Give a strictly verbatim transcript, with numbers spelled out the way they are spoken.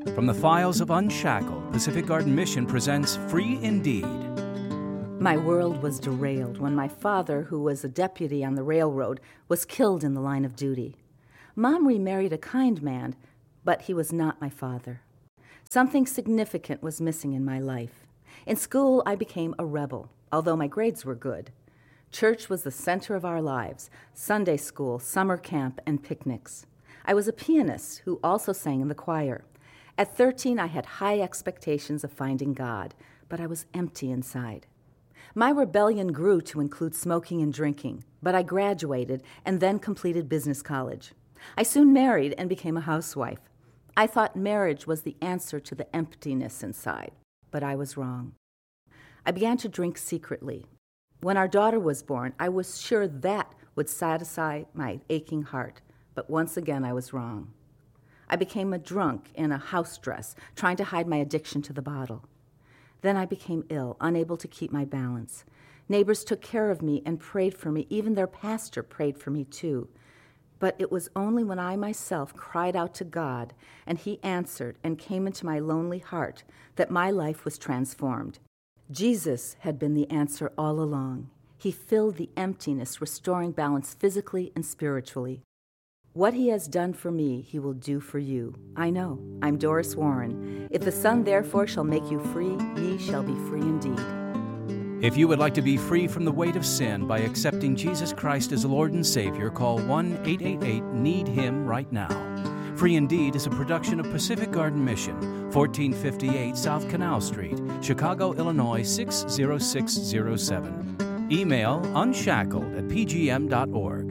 From the files of Unshackled, Pacific Garden Mission presents Free Indeed. My world was derailed when my father, who was a deputy on the railroad, was killed in the line of duty. Mom remarried a kind man, but he was not my father. Something significant was missing in my life. In school, I became a rebel, although my grades were good. Church was the center of our lives: Sunday school, summer camp, and picnics. I was a pianist who also sang in the choir. At thirteen, I had high expectations of finding God, but I was empty inside. My rebellion grew to include smoking and drinking, but I graduated and then completed business college. I soon married and became a housewife. I thought marriage was the answer to the emptiness inside, but I was wrong. I began to drink secretly. When our daughter was born, I was sure that would satisfy my aching heart, but once again I was wrong. I became a drunk in a house dress, trying to hide my addiction to the bottle. Then I became ill, unable to keep my balance. Neighbors took care of me and prayed for me. Even their pastor prayed for me too. But it was only when I myself cried out to God and He answered and came into my lonely heart that my life was transformed. Jesus had been the answer all along. He filled the emptiness, restoring balance physically and spiritually. What He has done for me, He will do for you. I know. I'm Doris Warren. If the Son therefore shall make you free, ye shall be free indeed. If you would like to be free from the weight of sin by accepting Jesus Christ as Lord and Savior, call one eight eight eight need him right now. Free Indeed is a production of Pacific Garden Mission, fourteen fifty-eight South Canal Street, Chicago, Illinois six zero six zero seven. Email unshackled at p g m dot org.